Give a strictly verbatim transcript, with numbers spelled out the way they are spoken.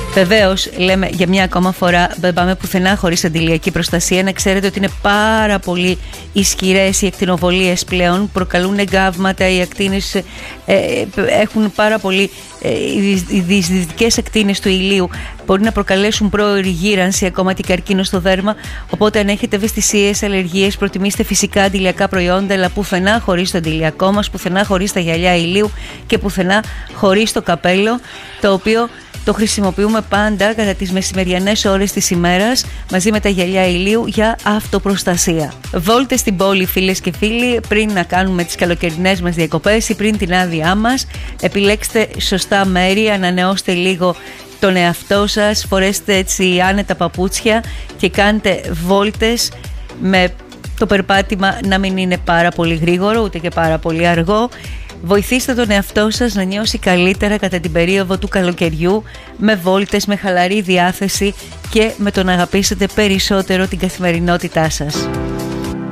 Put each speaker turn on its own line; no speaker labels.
Βεβαίως, λέμε για μια ακόμα φορά, δεν πάμε πουθενά χωρίς αντιλιακή προστασία. Να ξέρετε ότι είναι πάρα πολύ ισχυρές οι ακτινοβολίες πλέον, προκαλούν εγκάβματα, οι ακτίνες ε, έχουν πάρα πολύ, ε, οι διεισδυτικές ακτίνες του ηλίου μπορεί να προκαλέσουν πρόωρη γύρανση, ακόμα και καρκίνο στο δέρμα. Οπότε, αν έχετε ευαισθησίες, αλλεργίες, προτιμήστε φυσικά αντιλιακά προϊόντα, αλλά πουθενά χωρίς το αντιλιακό μας, πουθενά χωρίς τα γυαλιά ηλίου και πουθενά χωρίς το καπέλο, το οποίο το χρησιμοποιούμε πάντα κατά τις μεσημεριανές ώρες της ημέρας μαζί με τα γυαλιά ηλίου για αυτοπροστασία. Βόλτες στην πόλη, φίλες και φίλοι, πριν να κάνουμε τις καλοκαιρινές μας διακοπές ή πριν την άδειά μας. Επιλέξτε σωστά μέρη, ανανεώστε λίγο τον εαυτό σας, φορέστε έτσι άνετα παπούτσια και κάντε βόλτες με το περπάτημα να μην είναι πάρα πολύ γρήγορο ούτε και πάρα πολύ αργό. Βοηθήστε τον εαυτό σας να νιώσει καλύτερα κατά την περίοδο του καλοκαιριού με βόλτες, με χαλαρή διάθεση και με το να αγαπήσετε περισσότερο την καθημερινότητά σας.